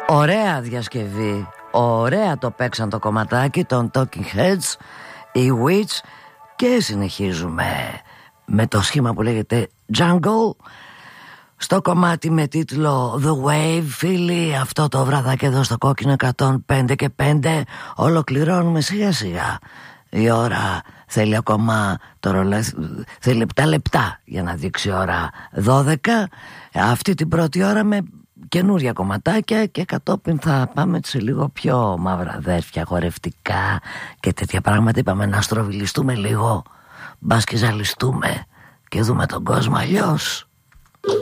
Ωραία διασκευή, ωραία το παίξαν το κομματάκι των Talking Heads, οι Witch, και συνεχίζουμε με το σχήμα που λέγεται Jungle. Στο κομμάτι με τίτλο The Wave, φίλοι, αυτό το βραδάκι εδώ στο Κόκκινο 105 και 5 ολοκληρώνουμε σιγά σιγά. Η ώρα θέλει ακόμα, το ρολόι θέλει 7 λεπτά για να δείξει ώρα 12. Αυτή την πρώτη ώρα με καινούρια κομματάκια και κατόπιν θα πάμε σε λίγο πιο μαύρα αδέρφια, χορευτικά και τέτοια πράγματα. Είπαμε να στροβιλιστούμε λίγο, μπας και ζαλιστούμε και δούμε τον κόσμο αλλιώς.